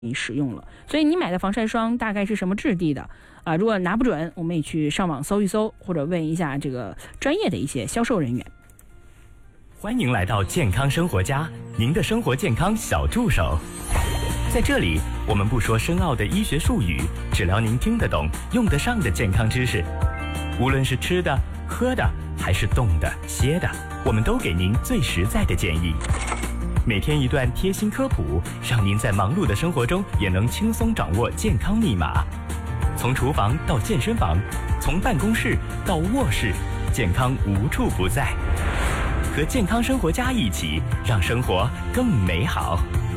使用了。所以你买的防晒霜大概是什么质地的啊？如果拿不准，我们也去上网搜一搜，或者问一下这个专业的一些销售人员。 欢迎来到健康生活家，您的生活健康小助手。在这里，我们不说深奥的医学术语，只聊您听得懂、用得上的健康知识。无论是吃的、喝的，还是动的、歇的，我们都给您最实在的建议。每天一段贴心科普，让您在忙碌的生活中也能轻松掌握健康密码。从厨房到健身房，从办公室到卧室，健康无处不在。和健康生活家一起，让生活更美好。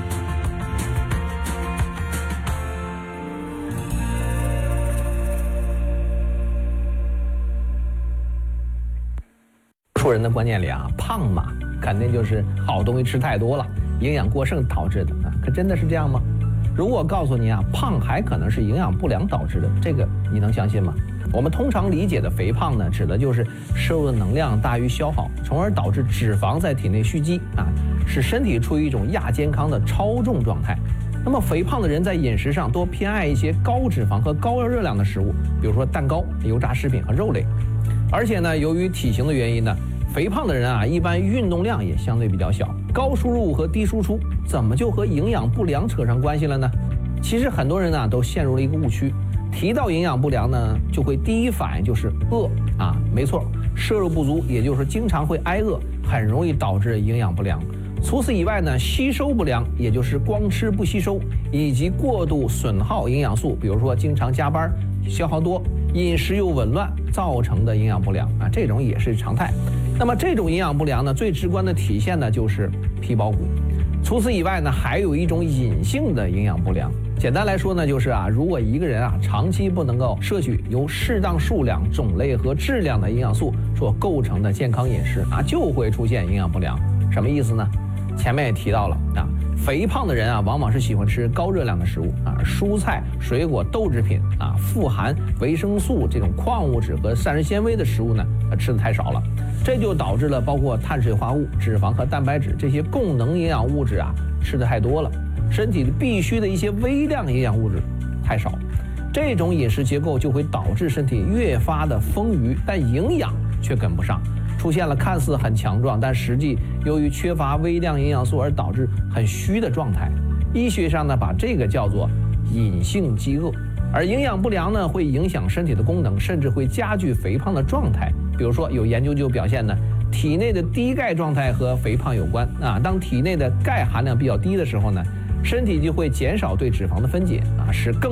多数人的观念里啊，胖嘛，肯定就是好东西吃太多了，营养过剩导致的啊。可真的是这样吗？如果我告诉你啊，胖还可能是营养不良导致的，这个你能相信吗？我们通常理解的肥胖呢，指的就是摄入的能量大于消耗，从而导致脂肪在体内蓄积啊，使身体处于一种亚健康的超重状态。那么肥胖的人在饮食上多偏爱一些高脂肪和高热量的食物，比如说蛋糕、油炸食品和肉类。而且呢，由于体型的原因呢，肥胖的人啊，一般运动量也相对比较小，高输入和低输出，怎么就和营养不良扯上关系了呢？其实很多人呢都陷入了一个误区，提到营养不良呢，就会第一反应就是饿啊，没错，摄入不足，也就是经常会挨饿，很容易导致营养不良。除此以外呢，吸收不良，也就是光吃不吸收，以及过度损耗营养素，比如说经常加班、消耗多、饮食又紊乱造成的营养不良啊，这种也是常态。那么这种营养不良呢，最直观的体现呢就是皮包骨。除此以外呢，还有一种隐性的营养不良。简单来说呢，就是啊，如果一个人啊长期不能够摄取由适当数量、种类和质量的营养素所构成的健康饮食啊，就会出现营养不良。什么意思呢？前面也提到了啊，肥胖的人啊，往往是喜欢吃高热量的食物啊，蔬菜、水果、豆制品啊，富含维生素这种矿物质和膳食纤维的食物呢，吃的太少了，这就导致了包括碳水化合物、脂肪和蛋白质这些供能营养物质啊，吃的太多了，身体必须的一些微量营养物质太少，这种饮食结构就会导致身体越发的丰腴，但营养却跟不上。出现了看似很强壮，但实际由于缺乏微量营养素而导致很虚的状态。医学上呢，把这个叫做隐性饥饿。而营养不良呢，会影响身体的功能，甚至会加剧肥胖的状态。比如说，有研究就表现呢，体内的低钙状态和肥胖有关啊。当体内的钙含量比较低的时候呢，身体就会减少对脂肪的分解啊，使更